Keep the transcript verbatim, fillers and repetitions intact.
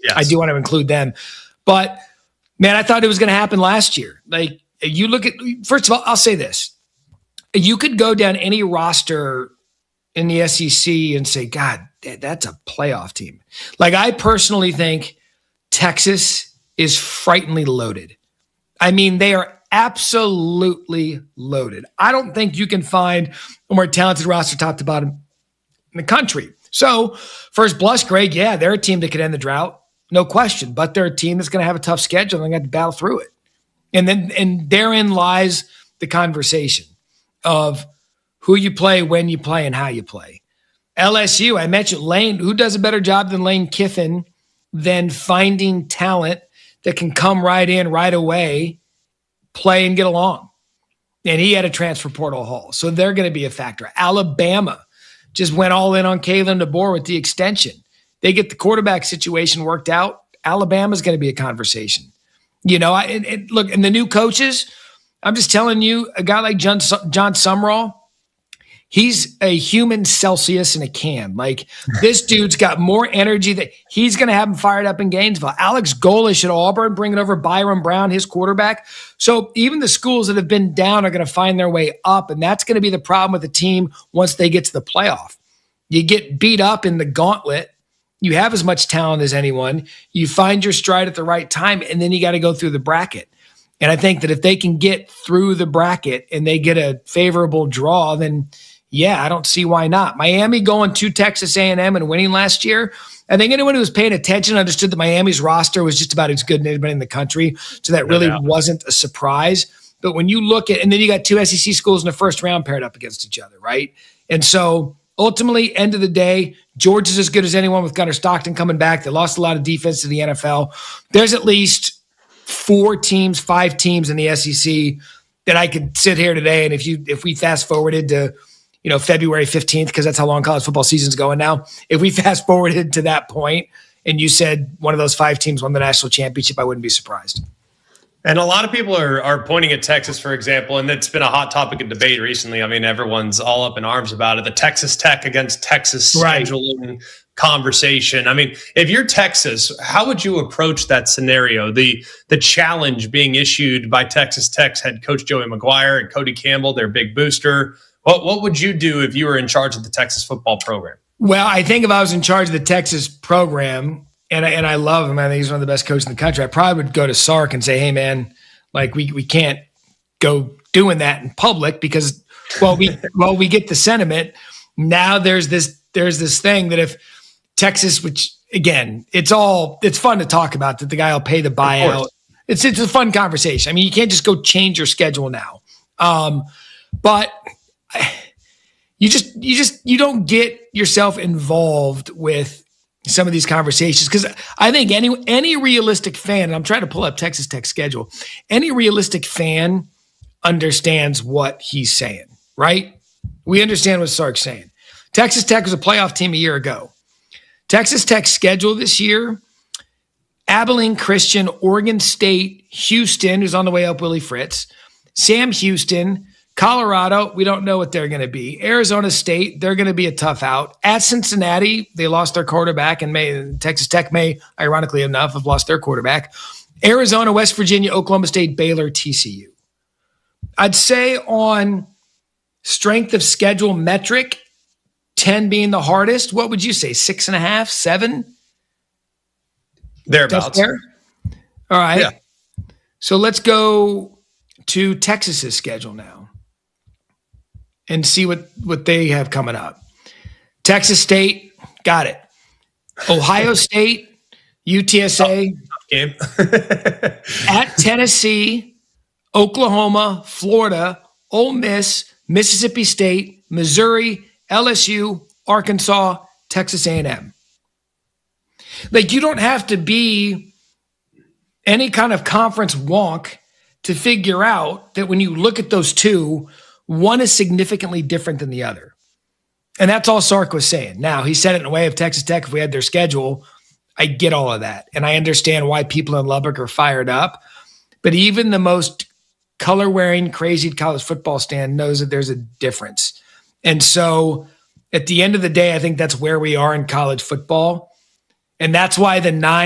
Yes. I do want to include them. But, man, I thought it was going to happen last year. Like, you look at – first of all, I'll say this. You could go down any roster in the S E C and say, God, that's a playoff team. Like, I personally think Texas is frighteningly loaded. I mean, they are absolutely loaded. I don't think you can find a more talented roster top to bottom in the country. So, first blush, Greg, yeah, they're a team that could end the drought, no question. But they're a team that's going to have a tough schedule and they're going to have to battle through it. And then, and therein lies the conversation of who you play, when you play, and how you play. L S U, I mentioned Lane. Who does a better job than Lane Kiffin than finding talent that can come right in right away, play and get along? And he had a transfer portal haul. So they're going to be a factor. Alabama just went all in on Kalen DeBoer with the extension. They get the quarterback situation worked out. Alabama's going to be a conversation. You know, I, it, it, look, and the new coaches, I'm just telling you, a guy like John, John Sumrall, he's a human Celsius in a can. Like, this dude's got more energy that he's going to have him fired up in Gainesville. Alex Golish at Auburn, bringing over Byron Brown, his quarterback. So even the schools that have been down are going to find their way up, and that's going to be the problem with the team once they get to the playoff. You get beat up in the gauntlet. You have as much talent as anyone. You find your stride at the right time, and then you got to go through the bracket. And I think that if they can get through the bracket and they get a favorable draw, then – yeah, I don't see why not. Miami going to Texas A and M and winning last year. I think anyone who was paying attention understood that Miami's roster was just about as good as anybody in the country. So that really yeah. wasn't a surprise. But when you look at, and then you got two S E C schools in the first round paired up against each other, right? And so ultimately, end of the day, Georgia's as good as anyone with Gunnar Stockton coming back. They lost a lot of defense to the N F L. There's at least four teams, five teams in the S E C that I could sit here today. And if you, if we fast forwarded to, you know, February fifteenth, because that's how long college football season's going now. If we fast forwarded to that point and you said one of those five teams won the national championship, I wouldn't be surprised. And a lot of people are are pointing at Texas, for example, and it's been a hot topic of debate recently. I mean, everyone's all up in arms about it. The Texas Tech against Texas right. scheduling conversation. I mean, if you're Texas, how would you approach that scenario? The the challenge being issued by Texas Tech's head coach Joey McGuire and Cody Campbell, their big booster. What what would you do if you were in charge of the Texas football program? Well, I think if I was in charge of the Texas program, and I, and I love him, I think he's one of the best coaches in the country, I probably would go to Sark and say, hey, man, like we we can't go doing that in public because, well, we well we get the sentiment. Now there's this there's this thing that if Texas, which again, it's all it's fun to talk about that the guy will pay the buyout. It's it's a fun conversation. I mean, you can't just go change your schedule now, um, but. You just, you just, you don't get yourself involved with some of these conversations because I think any any realistic fan, and I'm trying to pull up Texas Tech's schedule, any realistic fan understands what he's saying, right? We understand what Sark's saying. Texas Tech was a playoff team a year ago. Texas Tech's schedule this year: Abilene Christian, Oregon State, Houston, who's on the way up, Willie Fritz, Sam Houston. Colorado, we don't know what they're going to be. Arizona State, they're going to be a tough out. At Cincinnati, they lost their quarterback, and may Texas Tech may, ironically enough, have lost their quarterback. Arizona, West Virginia, Oklahoma State, Baylor, T C U. I'd say on strength of schedule metric, ten being the hardest, what would you say, six and a half, seven? Thereabouts. There? All right. Yeah. So let's go to Texas's schedule now and see what, what they have coming up. Texas State, got it. Ohio State, U T S A, tough game. at Tennessee, Oklahoma, Florida, Ole Miss, Mississippi State, Missouri, L S U, Arkansas, Texas A and M. Like, you don't have to be any kind of conference wonk to figure out that when you look at those two, one is significantly different than the other. And that's all Sark was saying. Now, he said it in a way of Texas Tech, if we had their schedule, I get all of that. And I understand why people in Lubbock are fired up. But even the most color-wearing, crazy college football stand knows that there's a difference. And so at the end of the day, I think that's where we are in college football. And that's why the nine